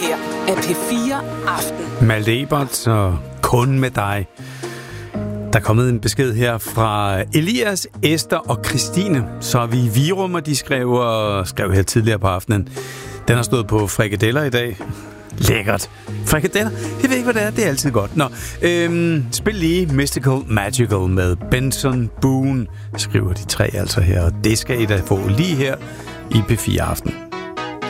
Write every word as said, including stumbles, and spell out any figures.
her er P fire Aften. Malte Ebert og Kun med dig. Der er kommet en besked her fra Elias, Esther og Christine. Så er vi i Virum, og de skrev, og skrev her tidligere på aftenen. Den har stået på frikadeller i dag. Lækkert. Frikadeller? Jeg ved ikke, hvad det er. Det er altid godt. Nå, øhm, spil lige Mystical Magical med Benson Boone, skriver de tre altså her. Og det skal I da få lige her i P fire Aften.